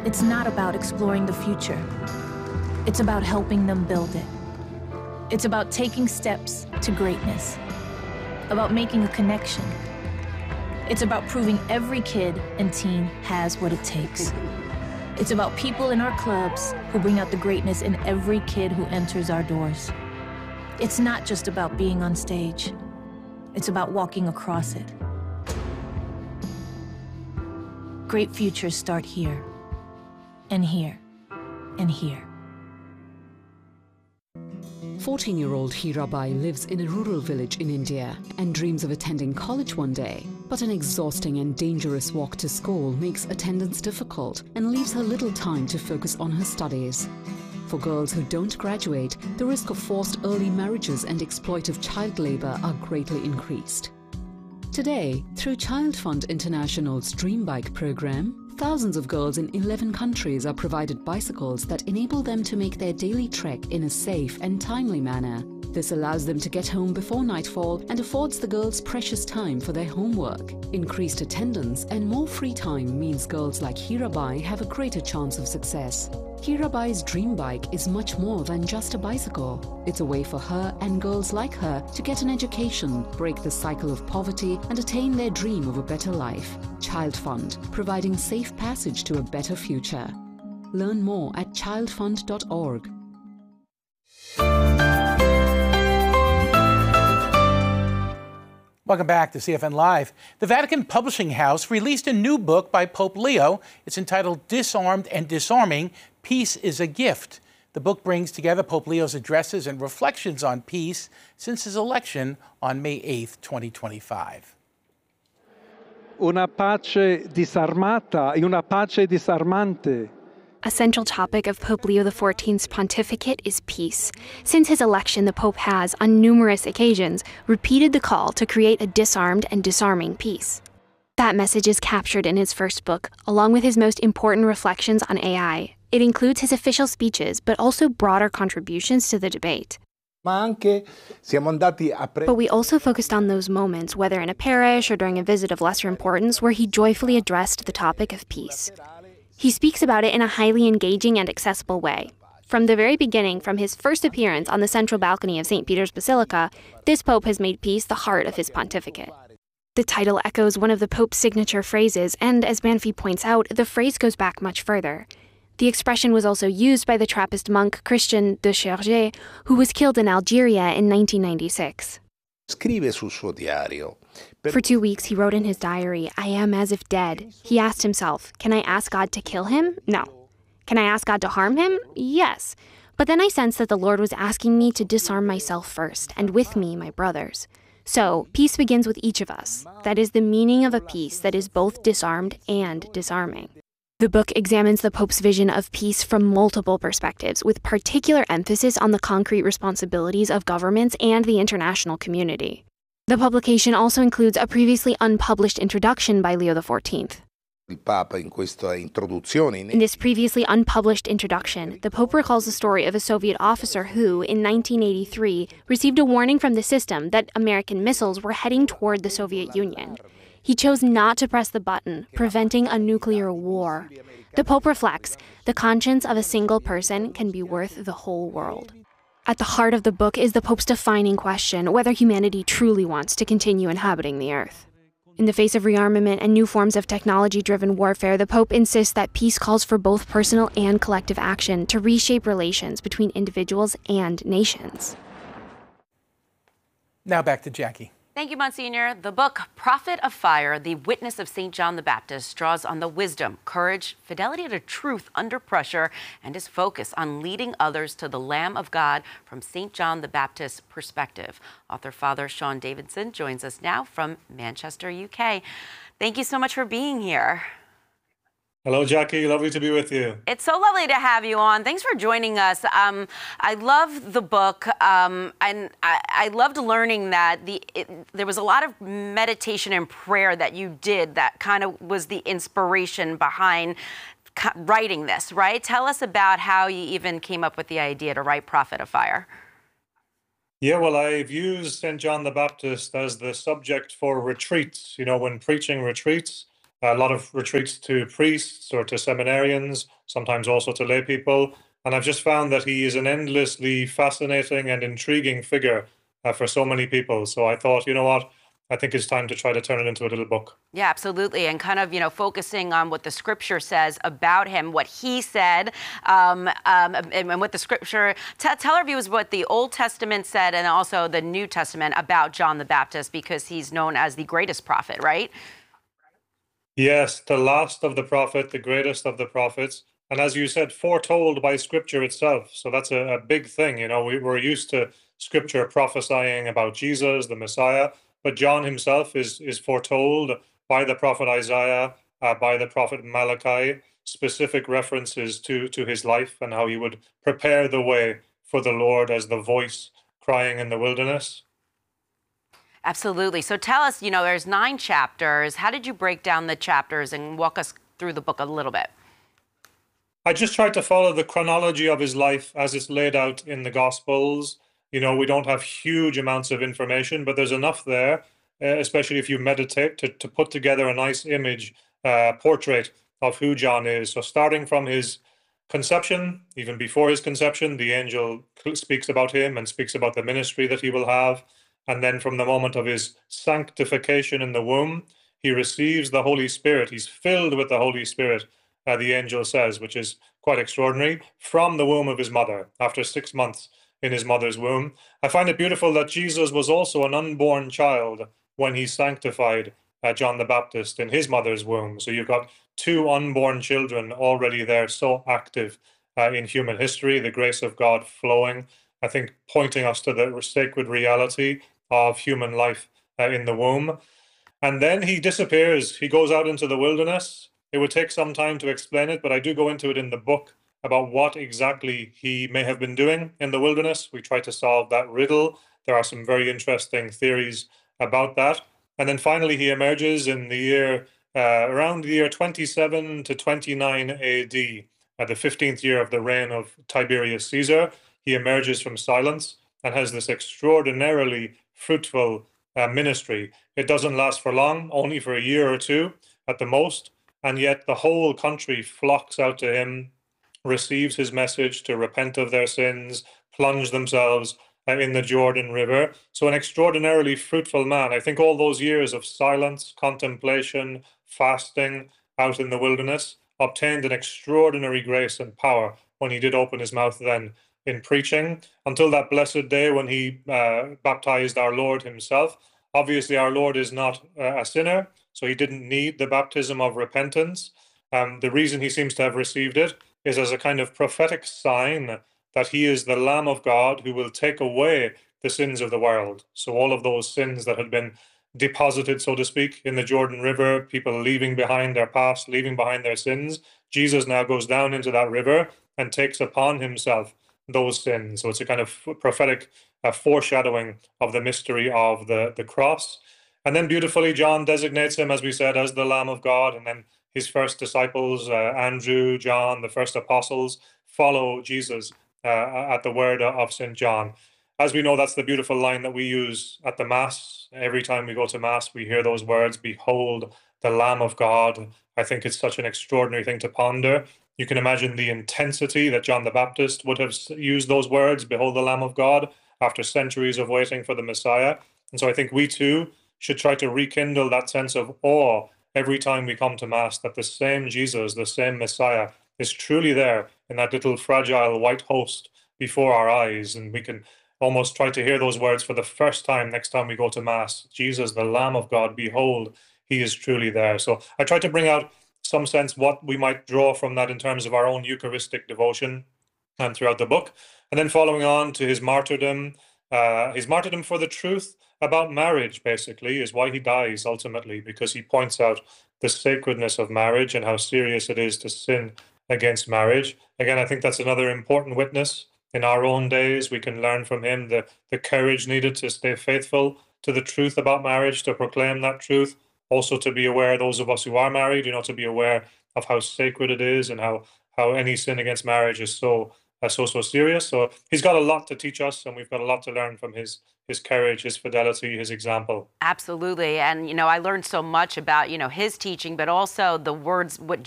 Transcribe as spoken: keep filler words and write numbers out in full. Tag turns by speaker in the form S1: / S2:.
S1: It's not about exploring the future. It's about helping them build it. It's about taking steps to greatness, about making a connection. It's about proving every kid and teen has what it takes. It's about people in our clubs who bring out the greatness in every kid who enters our doors. It's not just about being on stage. It's about walking across it. Great futures start here, and here, and here.
S2: fourteen-year-old Hirabai lives in a rural village in India and dreams of attending college one day. But an exhausting and dangerous walk to school makes attendance difficult and leaves her little time to focus on her studies. For girls who don't graduate, the risk of forced early marriages and exploitive child labor are greatly increased. Today, through Child Fund International's Dream Bike program, thousands of girls in eleven countries are provided bicycles that enable them to make their daily trek in a safe and timely manner. This allows them to get home before nightfall and affords the girls precious time for their homework. Increased attendance and more free time means girls like Hirabai have a greater chance of success. Hirabai's dream bike is much more than just a bicycle. It's a way for her and girls like her to get an education, break the cycle of poverty, and attain their dream of a better life. Child Fund, providing safe passage to a better future. Learn more at child fund dot org.
S3: Welcome back to C F N Live. The Vatican Publishing House released a new book by Pope Leo. It's entitled Disarmed and Disarming, Peace is a Gift. The book brings together Pope Leo's addresses and reflections on peace since his election on May eighth, twenty twenty-five.
S4: Una pace disarmata e una pace disarmante.
S5: A central topic of Pope Leo the fourteenth's pontificate is peace. Since his election, the Pope has, on numerous occasions, repeated the call to create a disarmed and disarming peace. That message is captured in his first book, along with his most important reflections on A I. It includes his official speeches, but also broader contributions to the debate. But we also focused on those moments, whether in a parish or during a visit of lesser importance, where he joyfully addressed the topic of peace. He speaks about it in a highly engaging and accessible way. From the very beginning, from his first appearance on the central balcony of Saint Peter's Basilica, this pope has made peace the heart of his pontificate. The title echoes one of the Pope's signature phrases, and as Banfi points out, the phrase goes back much further. The expression was also used by the Trappist monk Christian de Chergé, who was killed in Algeria in nineteen ninety-six. For two weeks, he wrote in his diary, "I am as if dead." He asked himself, can I ask God to kill him? No. Can I ask God to harm him? Yes. But then I sensed that the Lord was asking me to disarm myself first, and with me, my brothers. So, peace begins with each of us. That is the meaning of a peace that is both disarmed and disarming. The book examines the Pope's vision of peace from multiple perspectives, with particular emphasis on the concrete responsibilities of governments and the international community. The publication also includes a previously unpublished introduction by Leo the fourteenth. In this previously unpublished introduction, the Pope recalls the story of a Soviet officer who, in nineteen eighty-three, received a warning from the system that American missiles were heading toward the Soviet Union. He chose not to press the button, preventing a nuclear war. The Pope reflects, the conscience of a single person can be worth the whole world. At the heart of the book is the Pope's defining question whether humanity truly wants to continue inhabiting the Earth. In the face of rearmament and new forms of technology-driven warfare, the Pope insists that peace calls for both personal and collective action to reshape relations between individuals and nations.
S3: Now back to Jackie.
S6: Thank you, Monsignor. The book, Prophet of Fire, The Witness of Saint John the Baptist, draws on the wisdom, courage, fidelity to truth under pressure, and his focus on leading others to the Lamb of God from Saint John the Baptist's perspective. Author Father Sean Davidson joins us now from Manchester, U K. Thank you so much for being here.
S7: Hello, Jackie. Lovely to be with you.
S6: It's so lovely to have you on. Thanks for joining us. Um, I love the book, um, and I, I loved learning that the it, there was a lot of meditation and prayer that you did that kind of was the inspiration behind writing this, right? Tell us about how you even came up with the idea to write Prophet of Fire.
S7: Yeah, well, I've used Saint John the Baptist as the subject for retreats. You know, when preaching retreats, a lot of retreats to priests or to seminarians, sometimes also to lay people. And I've just found that he is an endlessly fascinating and intriguing figure uh, for so many people. So I thought, you know what? I think it's time to try to turn it into a little book.
S6: Yeah, absolutely. And kind of, you know, focusing on what the scripture says about him, what he said, um, um, and, and what the scripture, t- tell our viewers what the Old Testament said and also the New Testament about John the Baptist, because he's known as the greatest prophet, right?
S7: Yes, the last of the prophet, the greatest of the prophets. And as you said, foretold by scripture itself. So that's a, a big thing. You know, we, we're used to scripture prophesying about Jesus, the Messiah. But John himself is, is foretold by the prophet Isaiah, uh, by the prophet Malachi, specific references to, to his life and how he would prepare the way for the Lord as the voice crying in the wilderness.
S6: Absolutely. So tell us, you know, there's nine chapters. How did you break down the chapters and walk us through the book a little bit?
S7: I just tried to follow the chronology of his life as it's laid out in the Gospels. You know, we don't have huge amounts of information, but there's enough there, uh, especially if you meditate, to, to put together a nice image, uh, portrait of who John is. So starting from his conception, even before his conception, the angel speaks about him and speaks about the ministry that he will have. And then from the moment of his sanctification in the womb, he receives the Holy Spirit. He's filled with the Holy Spirit, uh, the angel says, which is quite extraordinary, from the womb of his mother, after six months in his mother's womb. I find it beautiful that Jesus was also an unborn child when he sanctified uh, John the Baptist in his mother's womb. So you've got two unborn children already there, so active uh, in human history, the grace of God flowing, I think pointing us to the sacred reality of human life uh, in the womb. And then he disappears. He goes out into the wilderness. It would take some time to explain it, but I do go into it in the book about what exactly he may have been doing in the wilderness. We try to solve that riddle. There are some very interesting theories about that. And then finally, he emerges in the year, uh, around the year twenty-seven to twenty-nine A D, at the fifteenth year of the reign of Tiberius Caesar. He emerges from silence and has this extraordinarily fruitful uh, ministry. It doesn't last for long, only for a year or two at the most. And yet the whole country flocks out to him, receives his message to repent of their sins, plunge themselves uh, in the Jordan River. So an extraordinarily fruitful man. I think all those years of silence, contemplation, fasting out in the wilderness obtained an extraordinary grace and power when he did open his mouth then in preaching, until that blessed day when he uh, baptized our Lord himself. Obviously, our Lord is not uh, a sinner, so he didn't need the baptism of repentance. Um, the reason he seems to have received it is as a kind of prophetic sign that he is the Lamb of God who will take away the sins of the world. So all of those sins that had been deposited, so to speak, in the Jordan River, people leaving behind their past, leaving behind their sins, Jesus now goes down into that river and takes upon himself those sins. So it's a kind of prophetic uh, foreshadowing of the mystery of the, the cross. And then beautifully, John designates him, as we said, as the Lamb of God. And then his first disciples, uh, Andrew, John, the first apostles, follow Jesus uh, at the word of Saint John. As we know, that's the beautiful line that we use at the Mass. Every time we go to Mass, we hear those words, "Behold, the Lamb of God." I think it's such an extraordinary thing to ponder. You can imagine the intensity that John the Baptist would have used those words, "Behold the Lamb of God," after centuries of waiting for the Messiah. And so I think we too should try to rekindle that sense of awe every time we come to Mass, that the same Jesus, the same Messiah, is truly there in that little fragile white host before our eyes. And we can almost try to hear those words for the first time next time we go to Mass. Jesus, the Lamb of God, behold, he is truly there. So I try to bring out some sense what we might draw from that in terms of our own Eucharistic devotion and throughout the book. And then following on to his martyrdom, uh, his martyrdom for the truth about marriage, basically, is why he dies ultimately, because he points out the sacredness of marriage and how serious it is to sin against marriage. Again, I think that's another important witness. In our own days, we can learn from him the, the courage needed to stay faithful to the truth about marriage, to proclaim that truth. Also to be aware, those of us who are married, you know, to be aware of how sacred it is and how, how any sin against marriage is so uh, so, so serious. So he's got a lot to teach us, and we've got a lot to learn from his his courage, his fidelity, his example.
S6: Absolutely. And, you know, I learned so much about, you know, his teaching, but also the words, what